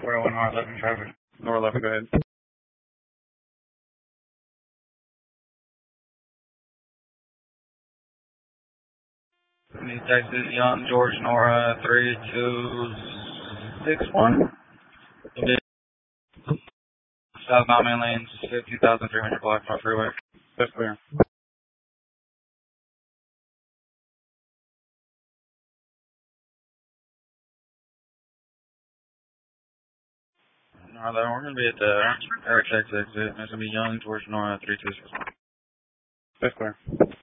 401 R11 traffic. North 11, go ahead. East Texas, Young, George, Nora, 3261. Southbound main lanes, 15,300 block off freeway. That's clear. No, we're going to be at the Eric exit. It's going to be Young, George, Nora, 3261. That's clear.